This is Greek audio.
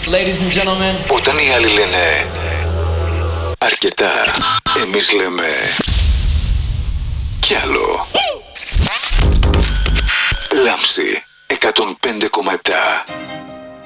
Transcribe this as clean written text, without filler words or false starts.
Ladies and gentlemen. Όταν οι άλλοι λένε αρκετά, εμείς λέμε κι άλλο. Λάμψη.